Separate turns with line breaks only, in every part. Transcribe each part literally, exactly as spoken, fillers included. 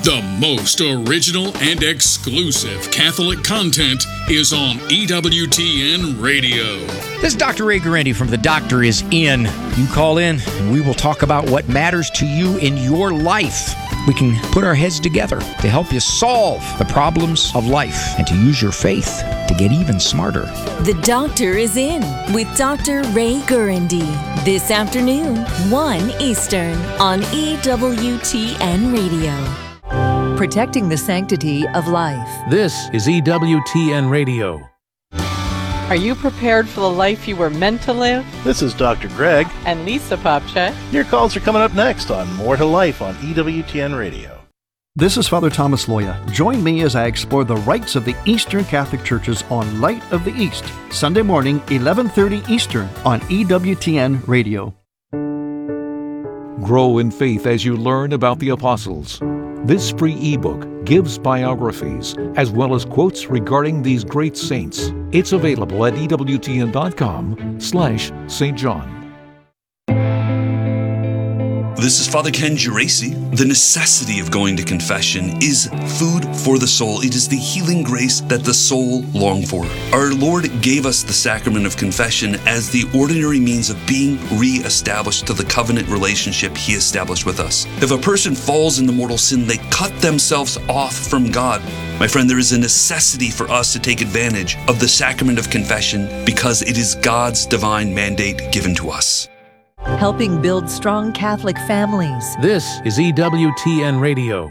The most original and exclusive Catholic content is on E W T N Radio.
This is Doctor Ray Guarendi from The Doctor Is In. You call in and we will talk about what matters to you in your life. We can put our heads together to help you solve the problems of life and to use your faith to get even smarter.
The Doctor Is In with Doctor Ray Guarendi. This afternoon, one Eastern on E W T N Radio. Protecting the sanctity of life.
This is E W T N Radio.
Are you prepared for the life you were meant to live?
This is Doctor Greg.
And Lisa Popcak.
Your calls are coming up next on More to Life on E W T N Radio.
This is Father Thomas Loya. Join me as I explore the rites of the Eastern Catholic Churches on Light of the East, Sunday morning, eleven thirty Eastern on E W T N Radio.
Grow in faith as you learn about the apostles. This free ebook gives biographies as well as quotes regarding these great saints. It's available at ewtn.com slash Saint John.
This is Father Ken Geraci. The necessity of going to confession is food for the soul. It is the healing grace that the soul longs for. Our Lord gave us the sacrament of confession as the ordinary means of being re-established to the covenant relationship He established with us. If a person falls into mortal sin, they cut themselves off from God. My friend, there is a necessity for us to take advantage of the sacrament of confession because it is God's divine mandate given to us.
Helping build strong Catholic families.
This is E W T N Radio.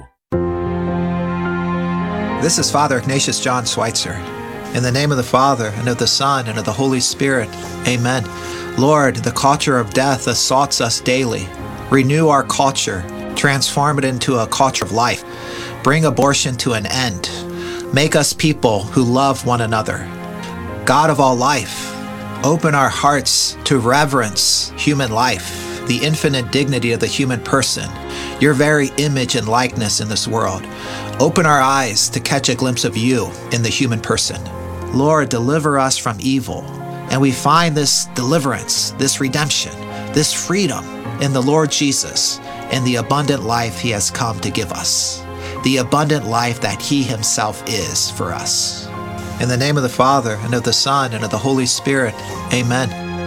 This is Father Ignatius John Schweitzer. In the name of the Father, and of the Son, and of the Holy Spirit. Amen. Lord, the culture of death assaults us daily. Renew our culture. Transform it into a culture of life. Bring abortion to an end. Make us people who love one another. God of all life, open our hearts to reverence human life, the infinite dignity of the human person, your very image and likeness in this world. Open our eyes to catch a glimpse of you in the human person. Lord, deliver us from evil. And we find this deliverance, this redemption, this freedom in the Lord Jesus and the abundant life He has come to give us, the abundant life that He Himself is for us. In the name of the Father, and of the Son, and of the Holy Spirit. Amen.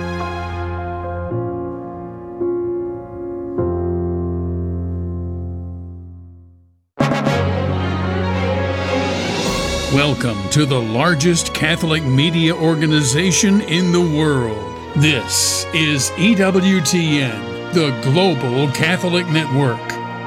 Welcome to the largest Catholic media organization in the world. This is E W T N, the Global Catholic Network.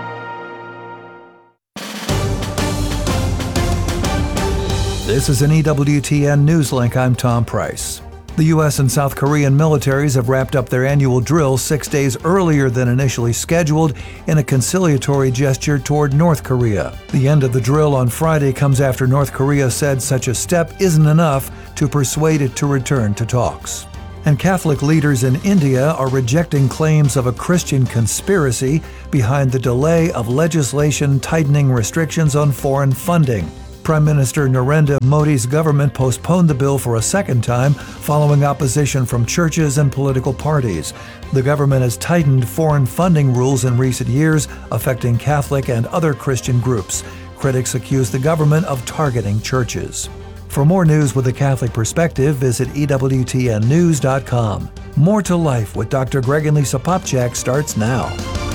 This is an E W T N Newslink. I'm Tom Price. The U S and South Korean militaries have wrapped up their annual drill six days earlier than initially scheduled in a conciliatory gesture toward North Korea. The end of the drill on Friday comes after North Korea said such a step isn't enough to persuade it to return to talks. And Catholic leaders in India are rejecting claims of a Christian conspiracy behind the delay of legislation tightening restrictions on foreign funding. Prime Minister Narendra Modi's government postponed the bill for a second time following opposition from churches and political parties. The government has tightened foreign funding rules in recent years, affecting Catholic and other Christian groups. Critics accuse the government of targeting churches. For more news with a Catholic perspective, visit E W T N news dot com. More to Life with Doctor Greg and Lisa Popcak starts now.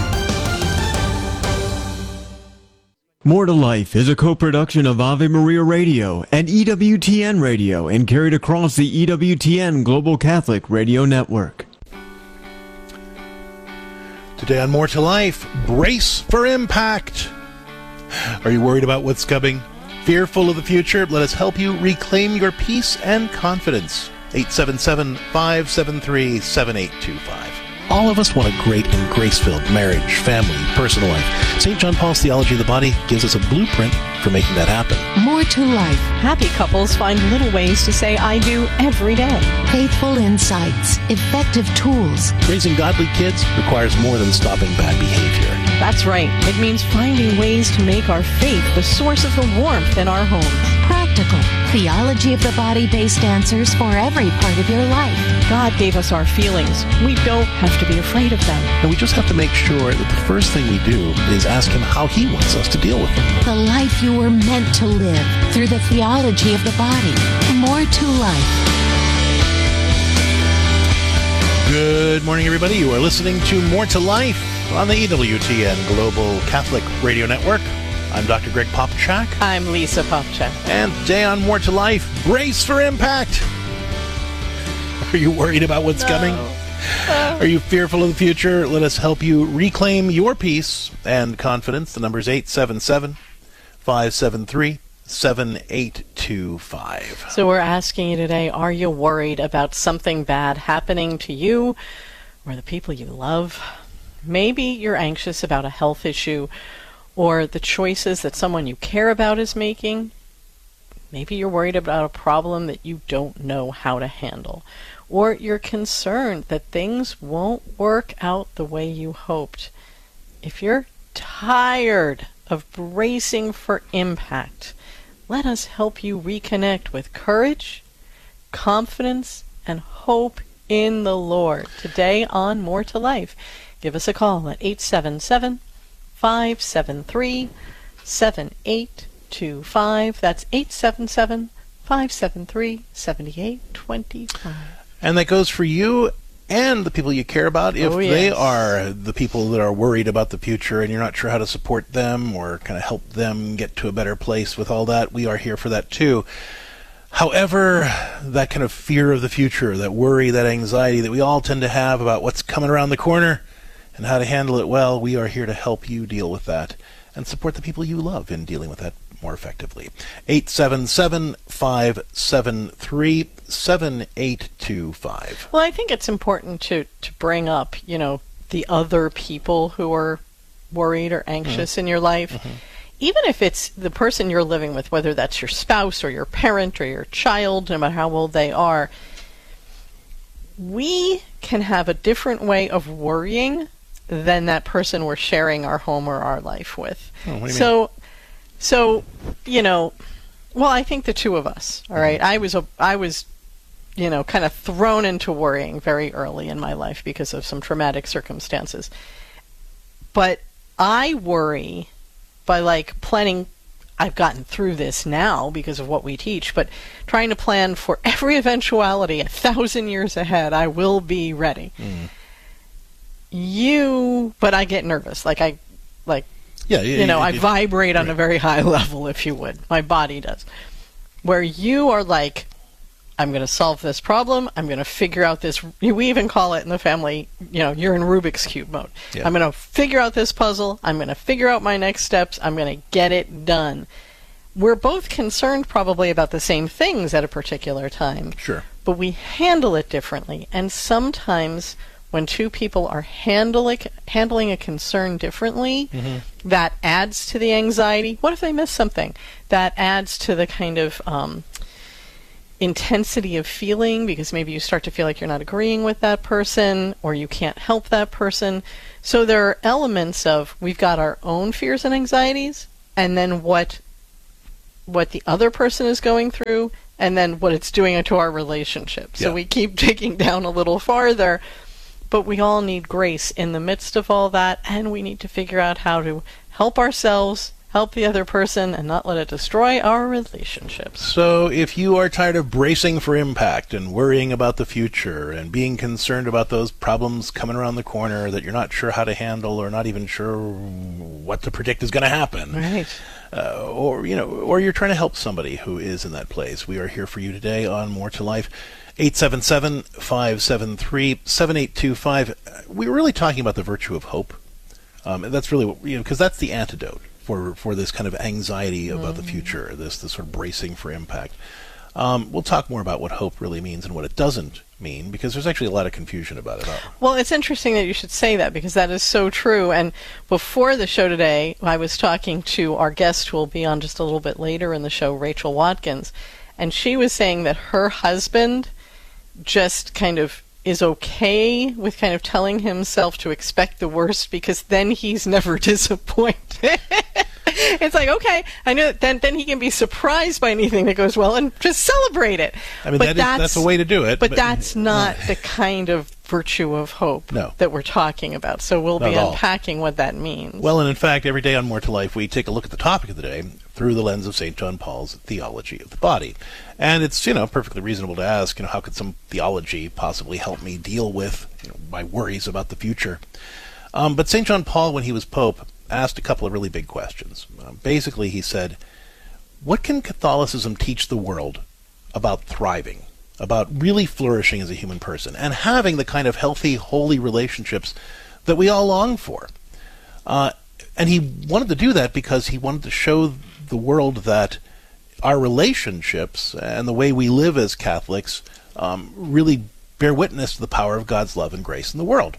More to Life is a co-production of Ave Maria Radio and E W T N Radio and carried across the E W T N Global Catholic Radio Network.
Today on More to Life, brace for impact. Are you worried about what's coming? Fearful of the future? Let us help you reclaim your peace and confidence. eight seven seven, five seven three, seven eight two five. All of us want a great and grace-filled marriage, family, personal life. Saint John Paul's Theology of the Body gives us a blueprint for making that happen.
More to life.
Happy couples find little ways to say I do every day.
Faithful insights. Effective tools.
Raising godly kids requires more than stopping bad behavior.
That's right. It means finding ways to make our faith the source of the warmth in our homes.
Practical practical, theology of the body-based answers for every part of your life.
God gave us our feelings. We don't have to be afraid of them.
And we just have to make sure that the first thing we do is ask him how he wants us to deal with them.
The life you were meant to live through the theology of the body. More to life.
Good morning, everybody. You are listening to More to Life on the E W T N Global Catholic Radio Network. I'm Doctor Greg Popchak.
I'm Lisa Popchak.
And today on More to Life, brace for impact. Are you worried about what's no. coming? No. Are you fearful of the future? Let us help you reclaim your peace and confidence. The number is eight seven seven, five seven three, seven eight two five.
So we're asking you today, are you worried about something bad happening to you or the people you love? Maybe you're anxious about a health issue or the choices that someone you care about is making. Maybe you're worried about a problem that you don't know how to handle. Or you're concerned that things won't work out the way you hoped. If you're tired of bracing for impact, let us help you reconnect with courage, confidence, and hope in the Lord. Today on More to Life, give us a call at eight seven seven, five seven three, seven eight two five. That's eight seven seven, five seven three, seven eight two five.
And that goes for you and the people you care about. If
oh, yes.
they are the people that are worried about the future and you're not sure how to support them or kind of help them get to a better place with all that, we are here for that too. However, that kind of fear of the future, that worry, that anxiety that we all tend to have about what's coming around the corner and how to handle it well, we are here to help you deal with that and support the people you love in dealing with that more effectively. eight seven seven, five seven three, seven eight two five.
Well, I think it's important to, to bring up, you know, the other people who are worried or anxious mm-hmm. in your life. Mm-hmm. Even if it's the person you're living with, whether that's your spouse or your parent or your child, no matter how old they are, we can have a different way of worrying than that person we're sharing our home or our life with.
Oh, what do you
so,
mean?
So, you know, well, I think the two of us, all right, I was, a, I was, you know, kind of thrown into worrying very early in my life because of some traumatic circumstances. But I worry by, like, planning. I've gotten through this now because of what we teach, but trying to plan for every eventuality a thousand years ahead, I will be ready. Mm. You, but I get nervous. Like, I, like,
Yeah, yeah,
you know,
yeah,
I
yeah.
vibrate on
Right.
a very high level, if you would. My body does. Where you are like, I'm going to solve this problem. I'm going to figure out this. We even call it in the family, you know, you're in Rubik's Cube mode.
Yeah.
I'm going to figure out this puzzle. I'm going to figure out my next steps. I'm going to get it done. We're both concerned probably about the same things at a particular time.
Sure.
But we handle it differently. And sometimes when two people are handling handling a concern differently, mm-hmm. that adds to the anxiety. What if they miss something? That adds to the kind of um, intensity of feeling, because maybe you start to feel like you're not agreeing with that person or you can't help that person. So there are elements of, we've got our own fears and anxieties, and then what what the other person is going through, and then what it's doing to our relationship. So
Yeah.
we keep digging down a little farther. But we all need grace in the midst of all that, and we need to figure out how to help ourselves, help the other person, and not let it destroy our relationships.
So if you are tired of bracing for impact and worrying about the future and being concerned about those problems coming around the corner that you're not sure how to handle or not even sure what to predict is going to happen,
right?
Uh, or you know, or you're trying to help somebody who is in that place, we are here for you today on More to Life. eight seven seven, five seven three, seven eight two five. We're really talking about the virtue of hope. Um, and that's really what, you know, because that's the antidote for for this kind of anxiety about mm. the future, this, this sort of bracing for impact. Um, we'll talk more about what hope really means and what it doesn't mean, because there's actually a lot of confusion about it all.
Well, it's interesting that you should say that, because that is so true. And before the show today, I was talking to our guest who will be on just a little bit later in the show, Rachel Watkins, and she was saying that her husband just kind of is okay with kind of telling himself to expect the worst, because then he's never disappointed. It's like, okay, I know that then, then he can be surprised by anything that goes well and just celebrate it.
I mean,
but
that is,
that's,
that's a way to do it.
But,
but
that's not the kind of virtue of hope
no.
that we're talking about. So we'll
Not
be
at all.
unpacking what that means.
Well, and in fact, every day on More to Life, we take a look at the topic of the day through the lens of Saint John Paul's theology of the body. And it's, you know, perfectly reasonable to ask, you know, how could some theology possibly help me deal with, you know, my worries about the future? Um, but Saint John Paul, when he was Pope, asked a couple of really big questions. Um, basically, he said, what can Catholicism teach the world about thriving, about really flourishing as a human person, and having the kind of healthy, holy relationships that we all long for? Uh, and he wanted to do that because he wanted to show the world that our relationships and the way we live as Catholics um, really bear witness to the power of God's love and grace in the world.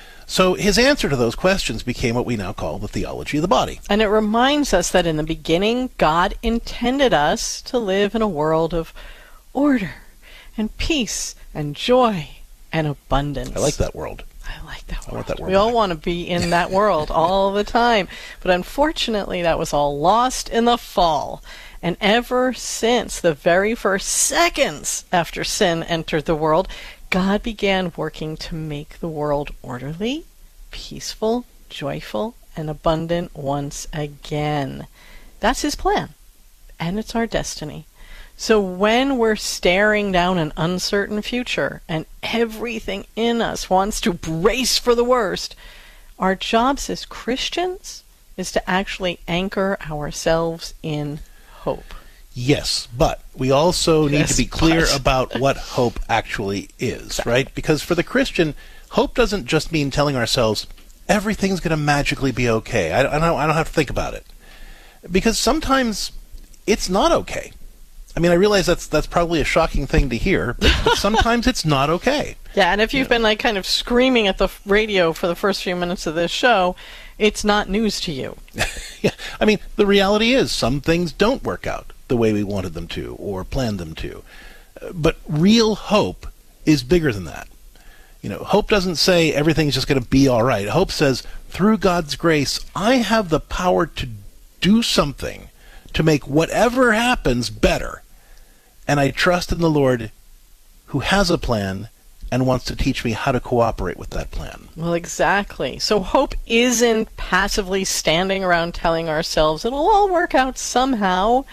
So his answer to those questions became what we now call the theology of the body.
And it reminds us that in the beginning, God intended us to live in a world of order and peace and joy and abundance.
I like that world.
I like that world.
I want that world.
We all want to be in that world all the time. But unfortunately, that was all lost in the fall. And ever since the very first seconds after sin entered the world, God began working to make the world orderly, peaceful, joyful, and abundant once again. That's his plan, and it's our destiny. So when we're staring down an uncertain future and everything in us wants to brace for the worst, our jobs as Christians is to actually anchor ourselves in hope.
Yes, but we also need
Yes,
to be clear
but.
about what hope actually is,
Exactly.
right? Because for the Christian, hope doesn't just mean telling ourselves everything's going to magically be okay. I, I, don't, I don't have to think about it. Because sometimes it's not okay. I mean, I realize that's that's probably a shocking thing to hear, but, but sometimes it's not okay.
Yeah, and if you've been like kind of screaming at the f- radio for the first few minutes of this show, it's not news to you.
Yeah, I mean, the reality is some things don't work out the way we wanted them to or planned them to. Uh, But real hope is bigger than that. You know, hope doesn't say everything's just going to be all right. Hope says, through God's grace, I have the power to do something to make whatever happens better. And I trust in the Lord who has a plan and wants to teach me how to cooperate with that plan.
Well, exactly. So hope isn't passively standing around telling ourselves it'll all work out somehow.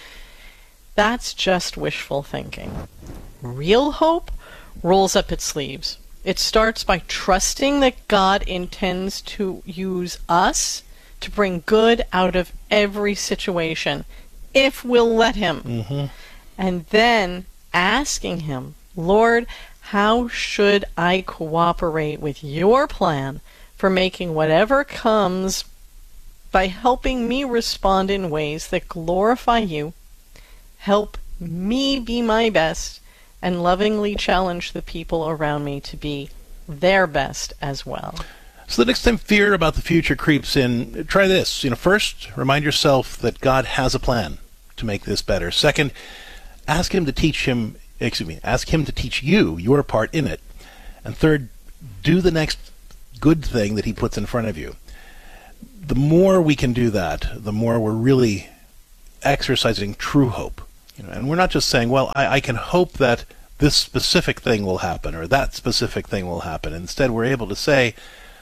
That's just wishful thinking. Real hope rolls up its sleeves. It starts by trusting that God intends to use us to bring good out of every situation, if we'll let Him.
Mm-hmm.
And then asking Him, Lord, how should I cooperate with your plan for making whatever comes by helping me respond in ways that glorify you, help me be my best, and lovingly challenge the people around me to be their best as well.
So the next time fear about the future creeps in, try this. You know, first, remind yourself that God has a plan to make this better. Second, ask Him to teach him, excuse me, ask Him to teach you your part in it. And third, do the next good thing that He puts in front of you. The more we can do that, the more we're really exercising true hope. You know, and we're not just saying, well, I, I can hope that this specific thing will happen or that specific thing will happen. Instead, we're able to say,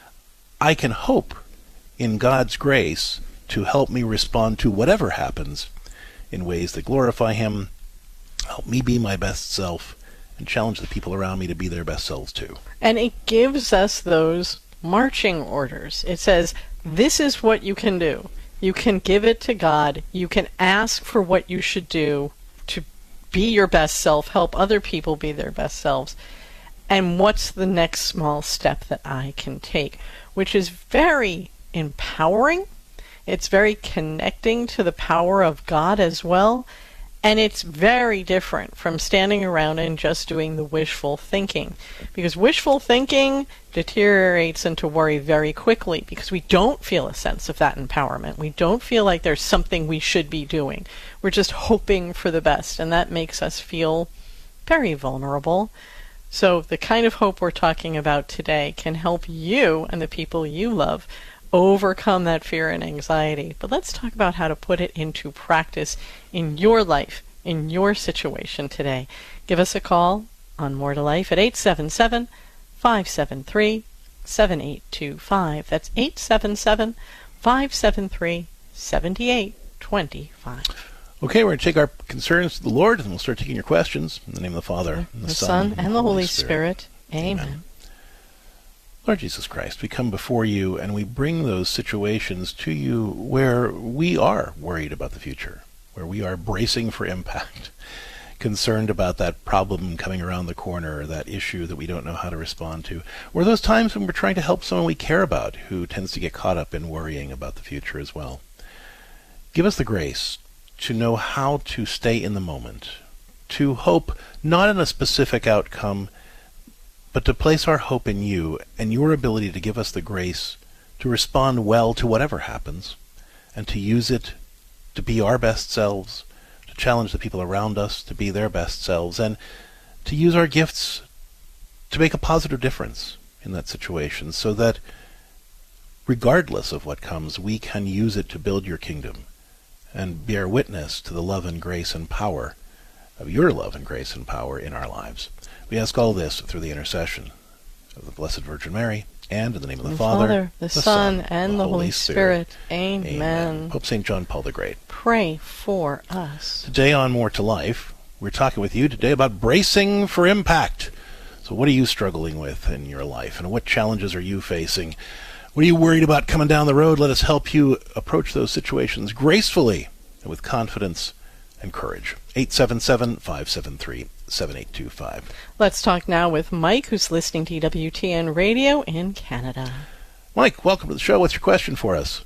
I can hope in God's grace to help me respond to whatever happens in ways that glorify Him, help me be my best self, and challenge the people around me to be their best selves too.
And it gives us those marching orders. It says, this is what you can do. You can give it to God. You can ask for what you should do to be your best self, help other people be their best selves. And what's the next small step that I can take? Which is very empowering. It's very connecting to the power of God as well. And it's very different from standing around and just doing the wishful thinking. Because wishful thinking deteriorates into worry very quickly because we don't feel a sense of that empowerment. We don't feel like there's something we should be doing. We're just hoping for the best, and that makes us feel very vulnerable. So the kind of hope we're talking about today can help you and the people you love overcome that fear and anxiety. But let's talk about how to put it into practice in your life, in your situation today. Give us a call on More to Life at eight seven seven, five seven three, seven eight two five. That's eight seven seven, five seven three, seven eight two five.
Okay, we're going to take our concerns to the Lord, and we'll start taking your questions. In the name of the Father, and the,
the
Son,
Son, and the Holy Spirit. Spirit. Amen. Amen.
Lord Jesus Christ, we come before you, and we bring those situations to you where we are worried about the future, where we are bracing for impact, concerned about that problem coming around the corner, or that issue that we don't know how to respond to, or those times when we're trying to help someone we care about who tends to get caught up in worrying about the future as well. Give us the grace to know how to stay in the moment, to hope not in a specific outcome, but to place our hope in you and your ability to give us the grace to respond well to whatever happens, and to use it to be our best selves, to challenge the people around us to be their best selves, and to use our gifts to make a positive difference in that situation, so that regardless of what comes, we can use it to build your kingdom and bear witness to the love and grace and power of your love and grace and power in our lives. We ask all this through the intercession of the Blessed Virgin Mary, and in the name of the, the Father,
Father, the, the Son, Son, and the Holy Spirit. Spirit. Amen.
Amen. Pope Saint John Paul the Great,
pray for us.
Today on More to Life, we're talking with you today about bracing for impact. So what are you struggling with in your life, and what challenges are you facing? What are you worried about coming down the road? Let us help you approach those situations gracefully and with confidence and courage. eight seven seven, five seven three, seven eight two five.
Let's talk now with Mike, who's listening to E W T N Radio in Canada.
Mike, welcome to the show. What's your question for us?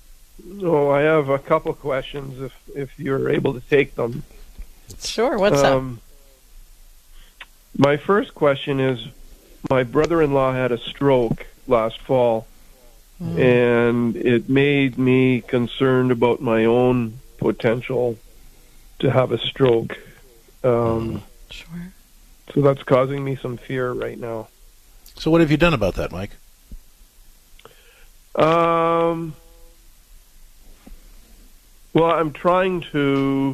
Oh, I have a couple questions, if if you're able to take them.
Sure, what's
um, up? My first question is, my brother-in-law had a stroke last fall, mm. and it made me concerned about my own potential to have a stroke. Um,
sure.
So that's causing me some fear right now.
So what have you done about that, Mike?
Um. Well, I'm trying to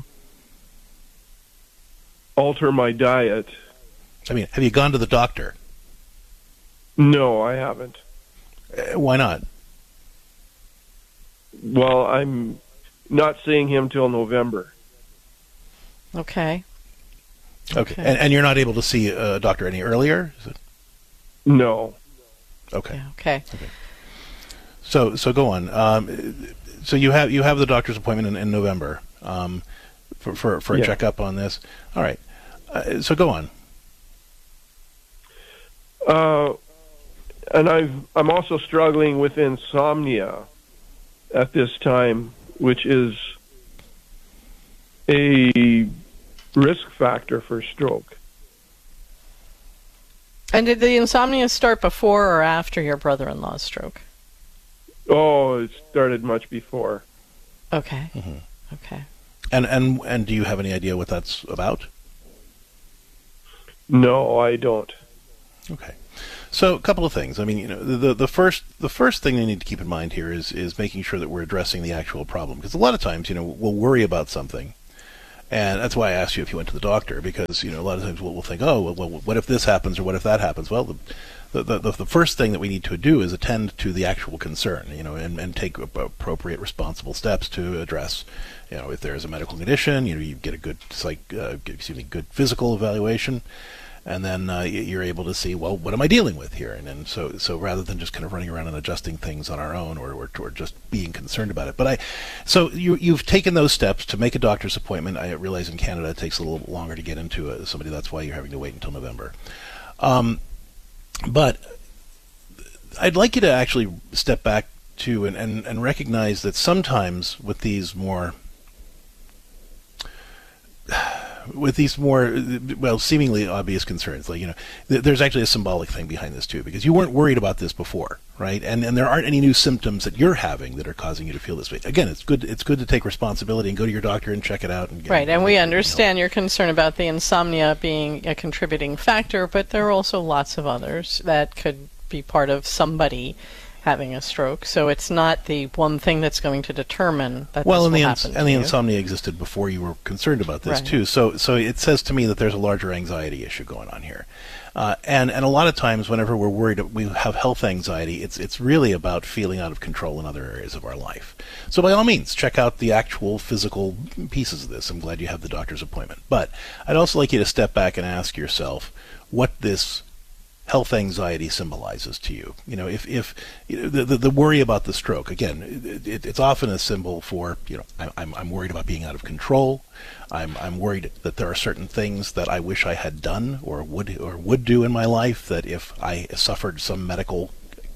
alter my diet.
I mean, have you gone to the doctor?
No, I haven't.
Uh, why not?
Well, I'm not seeing him till November.
Okay.
Okay. okay. And, and you're not able to see a doctor any earlier? Is it?
No.
Okay.
Yeah, okay.
Okay. So so go on. Um, so you have you have the doctor's appointment in, in November um, for for, for a yeah. checkup on this. All right. Uh, so go on.
Uh, and I've I'm also struggling with insomnia at this time, which is a risk factor for stroke.
And did the insomnia start before or after your brother-in-law's stroke?
Oh, it started much before.
Okay.
Mm-hmm.
Okay.
And and and do you have any idea what that's about?
No, I don't.
Okay. So a couple of things. I mean, you know, the the first the first thing they need to keep in mind here is is making sure that we're addressing the actual problem, because a lot of times, you know, we'll worry about something. And that's why I asked you if you went to the doctor, because, you know, a lot of times we'll, we'll think, oh, well, well, what if this happens or what if that happens? Well, the, the, the, the first thing that we need to do is attend to the actual concern, you know, and, and take appropriate, responsible steps to address, you know, if there is a medical condition, you know, you get a good psych, uh, excuse me, good physical evaluation, and then uh, you're able to see, well, what am I dealing with here? And then so so rather than just kind of running around and adjusting things on our own, or, or, or just being concerned about it. But I, so you, you've taken those steps to make a doctor's appointment. I realize in Canada it takes a little longer to get into a, somebody. That's why you're having to wait until November. Um, but I'd like you to actually step back to and, and, and recognize that sometimes with these more with these more, well, seemingly obvious concerns, like, you know, th- there's actually a symbolic thing behind this too, because you weren't worried about this before, right? And and there aren't any new symptoms that you're having that are causing you to feel this way. Again, it's good it's good to take responsibility and go to your doctor and check it out. And get
right, and we understand
you know.
your concern about the insomnia being a contributing factor, but there are also lots of others that could be part of somebody having a stroke. So it's not the one thing that's going to determine that
well,
this
and
will
the
happen
ins-
to
and the
you.
insomnia existed before you were concerned about this
Right.
too. So so it says to me that there's a larger anxiety issue going on here. Uh, and and a lot of times, whenever we're worried, we have health anxiety. It's it's really about feeling out of control in other areas of our life. So by all means, check out the actual physical pieces of this. I'm glad you have the doctor's appointment. But I'd also like you to step back and ask yourself what this health anxiety symbolizes to you. You know, if if you know, the, the the worry about the stroke, again, it, it, it's often a symbol for, you know, I, I'm I'm worried about being out of control. I'm I'm worried that there are certain things that I wish I had done or would or would do in my life that if I suffered some medical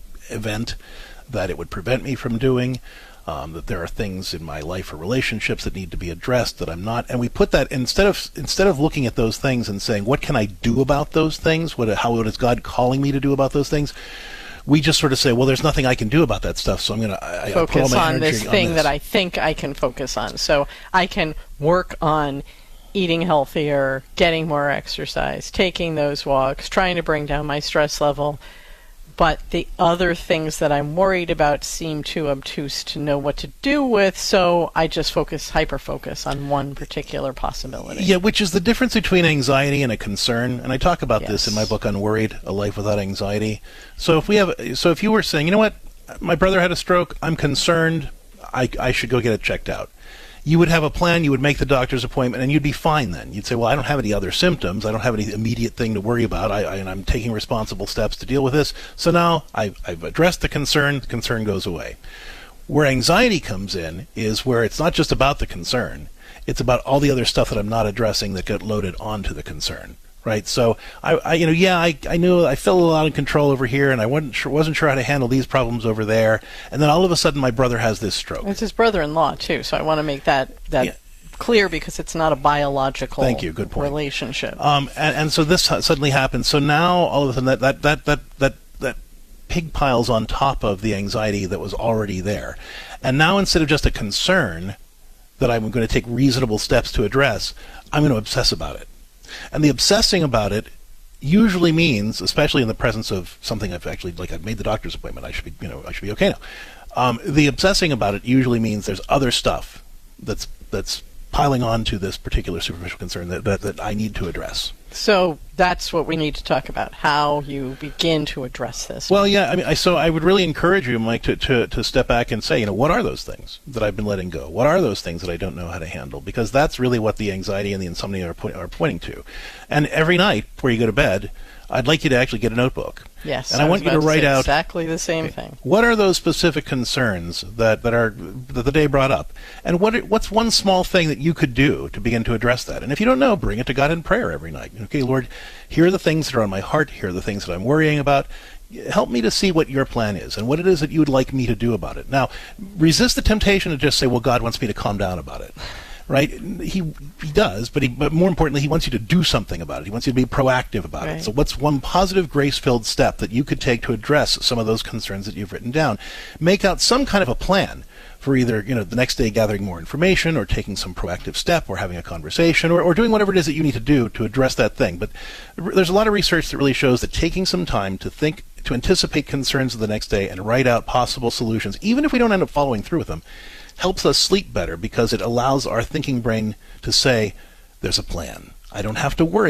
event that it would prevent me from doing. Um, that there are things in my life or relationships that need to be addressed that I'm not, and we put that instead of instead of looking at those things and saying, what can I do about those things? What how what is God calling me to do about those things? We just sort of say, well, there's nothing I can do about that stuff, so I'm going to
focus on this
on
thing
this.
that I think I can focus on. So I can work on eating healthier, getting more exercise, taking those walks, trying to bring down my stress level. But the other things that I'm worried about seem too obtuse to know what to do with, so I just focus, hyper-focus on one particular possibility.
Yeah, which is the difference between anxiety and a concern. And I talk about
Yes.
this in my book, Unworried, A Life Without Anxiety. So if we have, so if you were saying, you know what, my brother had a stroke, I'm concerned, I, I should go get it checked out. You would have a plan, you would make the doctor's appointment, and you'd be fine then. You'd say, well, I don't have any other symptoms, I don't have any immediate thing to worry about, I, I, and I'm taking responsible steps to deal with this. So now I've, I've addressed the concern, the concern goes away. Where anxiety comes in is where it's not just about the concern, it's about all the other stuff that I'm not addressing that get loaded onto the concern. Right, so I, I, you know, yeah, I, I knew I felt a lot of control over here, and I wasn't sure, wasn't sure how to handle these problems over there, and then all of a sudden, my brother has this stroke.
It's his brother-in-law too, so I want to make that that
Yeah.
clear because it's not a biological
Thank you, good point.
relationship.
Um, and, and so this suddenly happens. So now all of a sudden, that that that that that that pig piles on top of the anxiety that was already there, and now instead of just a concern that I'm going to take reasonable steps to address, I'm going to obsess about it. And the obsessing about it usually means, especially in the presence of something I've actually, like I've made the doctor's appointment, I should be, you know, I should be okay now. Um, the obsessing about it usually means there's other stuff that's that's piling on to this particular superficial concern that, that, that I need to address.
So that's what we need to talk about, how you begin to address this.
Well, yeah, I mean, I, so I would really encourage you, Mike, to, to, to step back and say, you know, what are those things that I've been letting go? What are those things that I don't know how to handle? Because that's really what the anxiety and the insomnia are, point, are pointing to. And every night before you go to bed, I'd like you to actually get a notebook.
Yes,
and I, I want you to write out
exactly the same thing.
What are those specific concerns that, that are that the day brought up, and what are, what's one small thing that you could do to begin to address that? And if you don't know, bring it to God in prayer every night. Okay, Lord, here are the things that are on my heart. Here are the things that I'm worrying about. Help me to see what your plan is and what it is that you would like me to do about it. Now, resist the temptation to just say, well, God wants me to calm down about it. Right? He he does, but he but more importantly, he wants you to do something about it. He wants you to be proactive about
Right.
it. So what's one positive, grace-filled step that you could take to address some of those concerns that you've written down? Make out some kind of a plan for either, you know, the next day gathering more information or taking some proactive step or having a conversation or, or doing whatever it is that you need to do to address that thing. But r- there's a lot of research that really shows that taking some time to think, to anticipate concerns of the next day and write out possible solutions, even if we don't end up following through with them, helps us sleep better because it allows our thinking brain to say, there's a plan. I don't have to worry